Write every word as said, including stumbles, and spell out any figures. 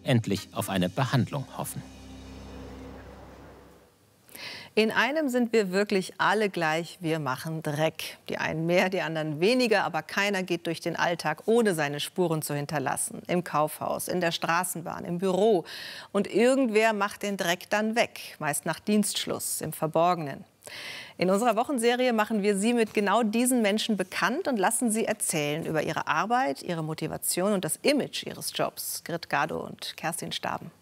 endlich auf eine Behandlung hoffen. In einem sind wir wirklich alle gleich, wir machen Dreck. Die einen mehr, die anderen weniger, aber keiner geht durch den Alltag, ohne seine Spuren zu hinterlassen. Im Kaufhaus, in der Straßenbahn, im Büro. Und irgendwer macht den Dreck dann weg, meist nach Dienstschluss, im Verborgenen. In unserer Wochenserie machen wir Sie mit genau diesen Menschen bekannt und lassen Sie erzählen über ihre Arbeit, ihre Motivation und das Image ihres Jobs. Grit Gado und Kerstin Staben.